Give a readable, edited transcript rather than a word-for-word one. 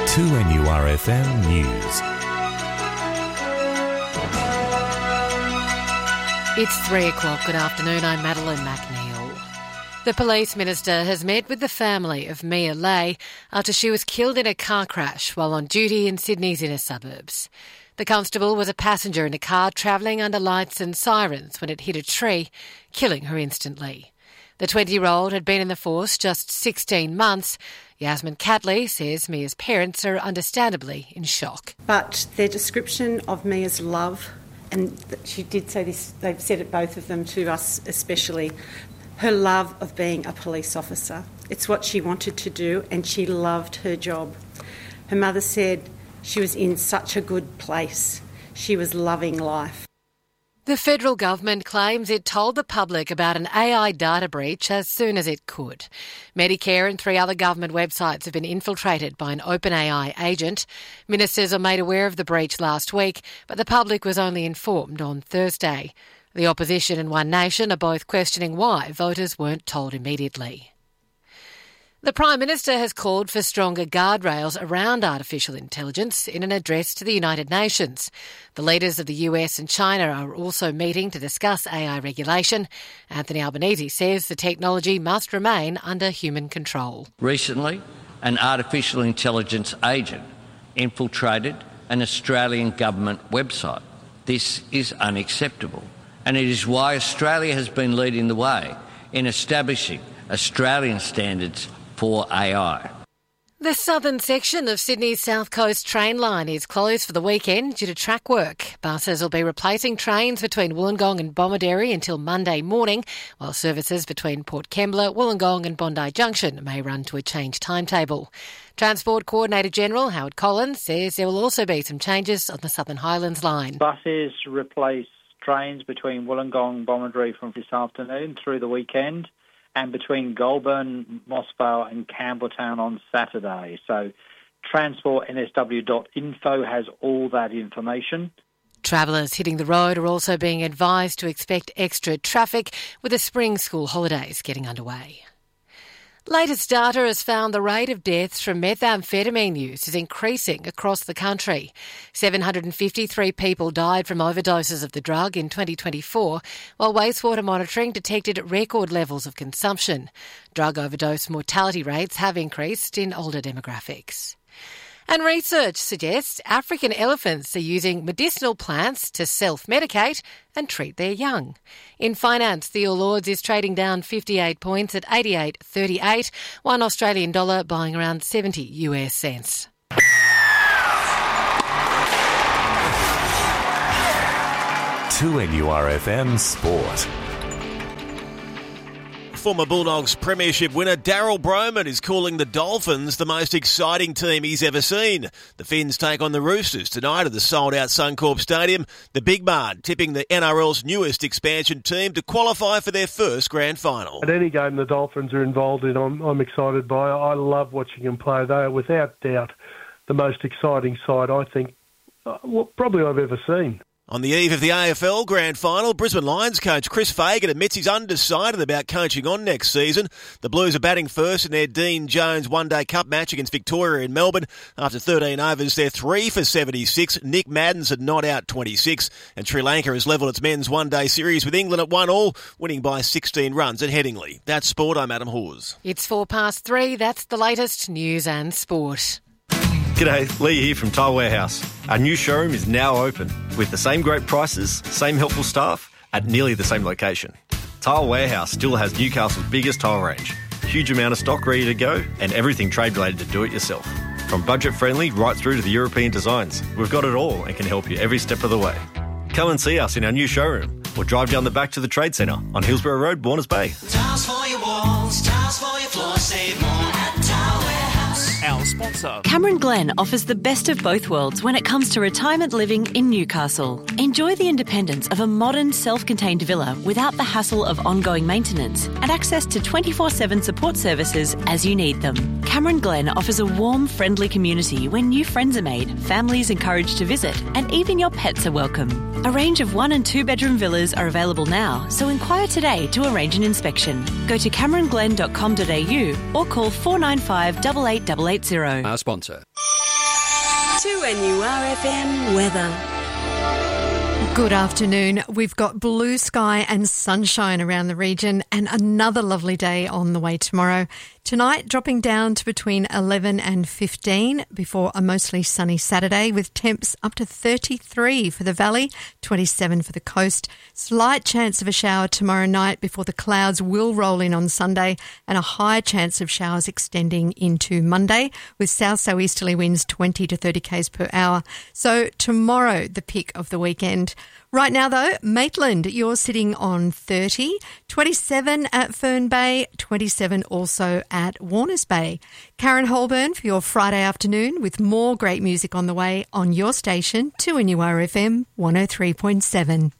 2NURFM News. It's 3 o'clock. Good afternoon. I'm Madeline McNeil. The Police Minister has met with the family of Mia Lay after she was killed in a car crash while on duty in Sydney's inner suburbs. The constable was a passenger in a car travelling under lights and sirens when it hit a tree, killing her instantly. The 20-year-old had been in the force just 16 months. Yasmin Catley says Mia's parents are understandably in shock. But their description of Mia's love, and she did say this, they've said it, both of them, to us especially, her love of being a police officer. It's what she wanted to do, and she loved her job. Her mother said she was in such a good place. She was loving life. The federal government claims it told the public about an AI data breach as soon as it could. Medicare and 3 other government websites have been infiltrated by an OpenAI agent. Ministers are made aware of the breach last week, but the public was only informed on Thursday. The opposition and One Nation are both questioning why voters weren't told immediately. The Prime Minister has called for stronger guardrails around artificial intelligence in an address to the United Nations. The leaders of the US and China are also meeting to discuss AI regulation. Anthony Albanese says the technology must remain under human control. Recently, an artificial intelligence agent infiltrated an Australian government website. This is unacceptable, and it is why Australia has been leading the way in establishing Australian standards for AI. The southern section of Sydney's South Coast train line is closed for the weekend due to track work. Buses will be replacing trains between Wollongong and Bomaderry until Monday morning, while services between Port Kembla, Wollongong and Bondi Junction may run to a changed timetable. Transport Coordinator General Howard Collins says there will also be some changes on the Southern Highlands line. Buses replace trains between Wollongong and Bomaderry from this afternoon through the weekend, and between Goulburn, Mossvale and Campbelltown on Saturday. So transportnsw.info has all that information. Travellers hitting the road are also being advised to expect extra traffic with the spring school holidays getting underway. Latest data has found the rate of deaths from methamphetamine use is increasing across the country. 753 people died from overdoses of the drug in 2024, while wastewater monitoring detected record levels of consumption. Drug overdose mortality rates have increased in older demographics. And research suggests African elephants are using medicinal plants to self-medicate and treat their young. In finance, the All Ords is trading down 58 points at 88.38, one Australian dollar buying around 70 US cents. To NURFM Sport. Former Bulldogs premiership winner Daryl Broman is calling the Dolphins the most exciting team he's ever seen. The Finns take on the Roosters tonight at the sold-out Suncorp Stadium. The Big Barn tipping the NRL's newest expansion team to qualify for their first grand final. At any game the Dolphins are involved in, I'm excited by. I love watching them play. They are without doubt the most exciting side, I think, probably I've ever seen. On the eve of the AFL Grand Final, Brisbane Lions coach Chris Fagan admits he's undecided about coaching on next season. The Blues are batting first in their Dean Jones One-Day Cup match against Victoria in Melbourne. After 13 overs, they're 3 for 76. Nick Maddens had not out 26. And Sri Lanka has levelled its men's one-day series with England at 1-1, winning by 16 runs at Headingley. That's sport. I'm Adam Hawes. It's 3:04. That's the latest news and sport. G'day, Lee here from Tile Warehouse. Our new showroom is now open with the same great prices, same helpful staff at nearly the same location. Tile Warehouse still has Newcastle's biggest tile range, huge amount of stock ready to go and everything trade related to do it yourself. From budget friendly right through to the European designs, we've got it all and can help you every step of the way. Come and see us in our new showroom or drive down the back to the Trade Centre on Hillsborough Road, Warners Bay. Tiles for your walls, tiles for your floors, save more at Tile Warehouse. Our sponsor. Cameron Glen offers the best of both worlds when it comes to retirement living in Newcastle. Enjoy the independence of a modern, self-contained villa without the hassle of ongoing maintenance and access to 24/7 support services as you need them. Cameron Glen offers a warm, friendly community where new friends are made, families encouraged to visit, and even your pets are welcome. A range of 1- and 2-bedroom villas are available now, so inquire today to arrange an inspection. Go to cameronglen.com.au or call 495 8880. Our sponsor. 2NURFM weather. Good afternoon. We've got blue sky and sunshine around the region and another lovely day on the way tomorrow. Tonight dropping down to between 11 and 15 before a mostly sunny Saturday with temps up to 33 for the valley, 27 for the coast. Slight chance of a shower tomorrow night before the clouds will roll in on Sunday and a high chance of showers extending into Monday with south-southeasterly winds 20 to 30 k's per hour. So tomorrow, the pick of the weekend. Right now, though, Maitland, you're sitting on 30, 27 at Fern Bay, 27 also at Warners Bay. Karen Holburn for your Friday afternoon with more great music on the way on your station, 2NURFM 103.7.